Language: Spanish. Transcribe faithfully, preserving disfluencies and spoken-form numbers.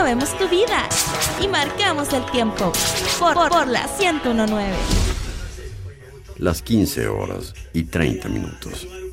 movemos tu vida y marcamos el tiempo por, por, por la ciento uno punto nueve. Las quince horas y treinta minutos.